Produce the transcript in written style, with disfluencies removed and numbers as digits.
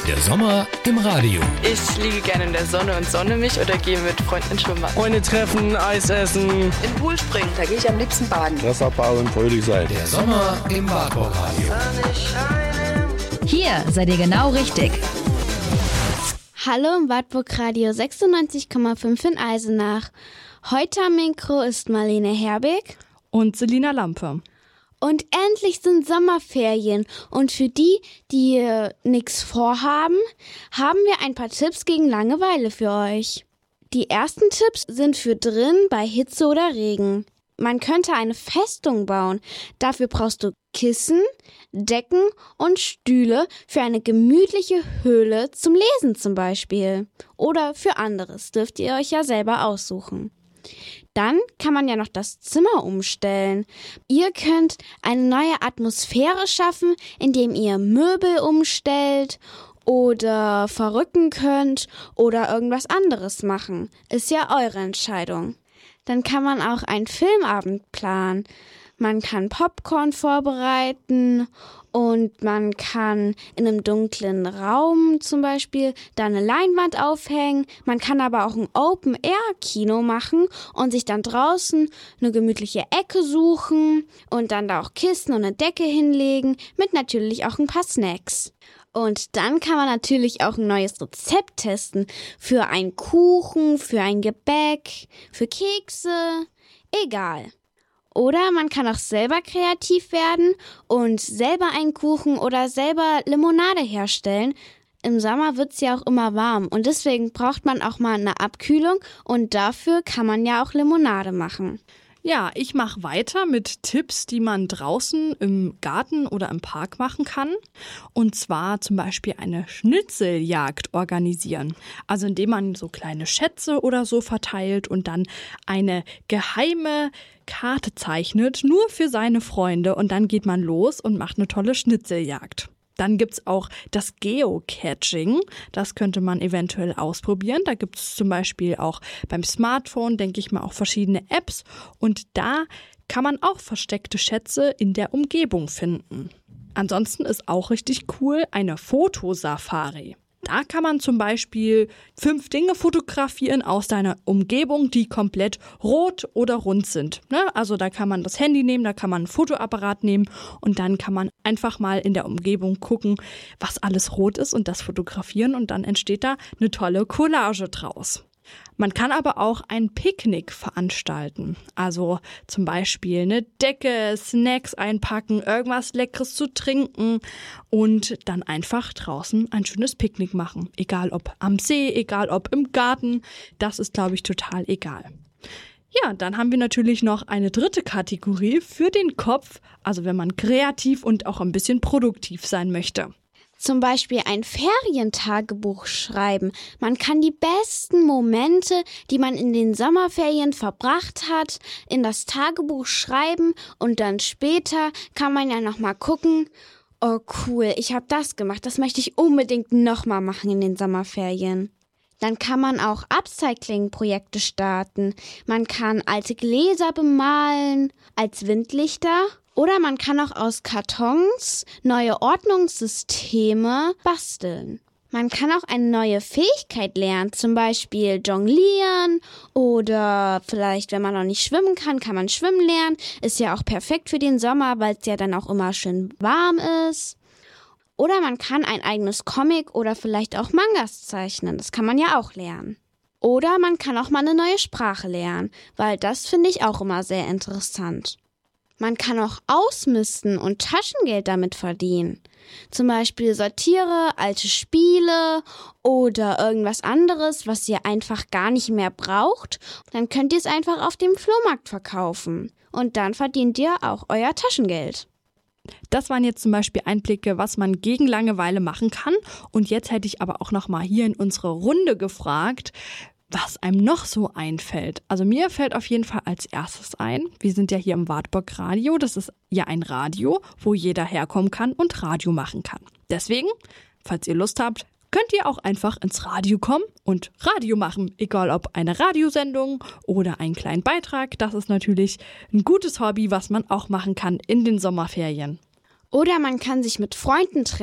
Der Sommer im Radio. Ich liege gerne in der Sonne und sonne mich oder gehe mit Freunden schwimmen. Freunde treffen, Eis essen. In den Pool springen, da gehe ich am liebsten baden. Wasserball und fröhlich sein. Der Sommer im Wartburg Radio. Hier seid ihr genau richtig. Hallo im Wartburg Radio 96,5 in Eisenach. Heute am Mikro ist Marlene Herbig und Selina Lampe. Und endlich sind Sommerferien. Und für die nichts vorhaben, haben wir ein paar Tipps gegen Langeweile für euch. Die ersten Tipps sind für drin bei Hitze oder Regen. Man könnte eine Festung bauen. Dafür brauchst du Kissen, Decken und Stühle für eine gemütliche Höhle zum Lesen zum Beispiel. Oder für anderes, dürft ihr euch ja selber aussuchen. Dann kann man ja noch das Zimmer umstellen. Ihr könnt eine neue Atmosphäre schaffen, indem ihr Möbel umstellt oder verrücken könnt oder irgendwas anderes machen. Ist ja eure Entscheidung. Dann kann man auch einen Filmabend planen. Man kann Popcorn vorbereiten und man kann in einem dunklen Raum zum Beispiel da eine Leinwand aufhängen. Man kann aber auch ein Open-Air-Kino machen und sich dann draußen eine gemütliche Ecke suchen und dann da auch Kissen und eine Decke hinlegen mit natürlich auch ein paar Snacks. Und dann kann man natürlich auch ein neues Rezept testen für einen Kuchen, für ein Gebäck, für Kekse, egal. Oder man kann auch selber kreativ werden und selber einen Kuchen oder selber Limonade herstellen. Im Sommer wird's ja auch immer warm und deswegen braucht man auch mal eine Abkühlung und dafür kann man ja auch Limonade machen. Ja, ich mache weiter mit Tipps, die man draußen im Garten oder im Park machen kann. Und zwar zum Beispiel eine Schnitzeljagd organisieren. Also indem man so kleine Schätze oder so verteilt und dann eine geheime Karte zeichnet, nur für seine Freunde. Und dann geht man los und macht eine tolle Schnitzeljagd. Dann gibt's auch das Geocaching. Das könnte man eventuell ausprobieren. Da gibt's zum Beispiel auch beim Smartphone, denke ich mal, auch verschiedene Apps. Und da kann man auch versteckte Schätze in der Umgebung finden. Ansonsten ist auch richtig cool eine Fotosafari. Da kann man zum Beispiel 5 Dinge fotografieren aus deiner Umgebung, die komplett rot oder rund sind. Also da kann man das Handy nehmen, da kann man einen Fotoapparat nehmen und dann kann man einfach mal in der Umgebung gucken, was alles rot ist und das fotografieren und dann entsteht da eine tolle Collage draus. Man kann aber auch ein Picknick veranstalten, also zum Beispiel eine Decke, Snacks einpacken, irgendwas Leckeres zu trinken und dann einfach draußen ein schönes Picknick machen. Egal ob am See, egal ob im Garten, das ist, glaube ich, total egal. Ja, dann haben wir natürlich noch eine dritte Kategorie für den Kopf, also wenn man kreativ und auch ein bisschen produktiv sein möchte. Zum Beispiel ein Ferientagebuch schreiben. Man kann die besten Momente, die man in den Sommerferien verbracht hat, in das Tagebuch schreiben und dann später kann man ja nochmal gucken, oh cool, ich habe das gemacht, das möchte ich unbedingt nochmal machen in den Sommerferien. Dann kann man auch Upcycling-Projekte starten. Man kann alte Gläser bemalen als Windlichter. Oder man kann auch aus Kartons neue Ordnungssysteme basteln. Man kann auch eine neue Fähigkeit lernen, zum Beispiel jonglieren oder vielleicht, wenn man noch nicht schwimmen kann, kann man schwimmen lernen. Ist ja auch perfekt für den Sommer, weil es ja dann auch immer schön warm ist. Oder man kann ein eigenes Comic oder vielleicht auch Mangas zeichnen. Das kann man ja auch lernen. Oder man kann auch mal eine neue Sprache lernen, weil das finde ich auch immer sehr interessant. Man kann auch ausmisten und Taschengeld damit verdienen. Zum Beispiel sortiere alte Spiele oder irgendwas anderes, was ihr einfach gar nicht mehr braucht. Dann könnt ihr es einfach auf dem Flohmarkt verkaufen. Und dann verdient ihr auch euer Taschengeld. Das waren jetzt zum Beispiel Einblicke, was man gegen Langeweile machen kann. Und jetzt hätte ich aber auch noch mal hier in unsere Runde gefragt, was einem noch so einfällt. Also mir fällt auf jeden Fall als erstes ein, wir sind ja hier im Wartburg Radio, das ist ja ein Radio, wo jeder herkommen kann und Radio machen kann. Deswegen, falls ihr Lust habt, könnt ihr auch einfach ins Radio kommen und Radio machen. Egal ob eine Radiosendung oder einen kleinen Beitrag, das ist natürlich ein gutes Hobby, was man auch machen kann in den Sommerferien. Oder man kann sich mit Freunden treffen.